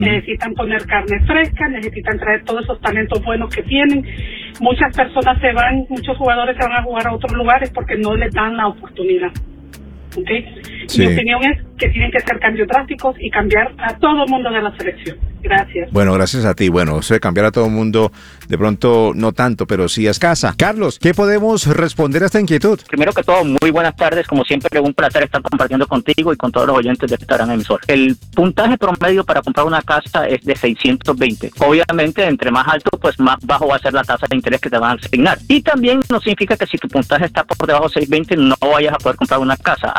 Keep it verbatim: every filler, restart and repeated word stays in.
necesitan poner carne fresca, necesitan traer todos esos talentos buenos que tienen. Muchas personas se van, muchos jugadores se van a jugar a otros lugares porque no les dan la oportunidad. ¿Okay? Sí. Mi opinión es que tienen que hacer cambios drásticos y cambiar a todo el mundo de la selección. Gracias. Bueno, gracias a ti. Bueno, eso de cambiar a todo el mundo, de pronto no tanto, pero sí a escasa. Carlos, ¿qué podemos responder a esta inquietud? Primero que todo, muy buenas tardes. Como siempre, un placer estar compartiendo contigo y con todos los oyentes de esta gran emisora. El puntaje promedio para comprar una casa es de seiscientos veinte. Obviamente, entre más alto, pues más bajo va a ser la tasa de interés que te van a asignar. Y también no significa que si tu puntaje está por debajo de seiscientos veinte no vayas a poder comprar una casa.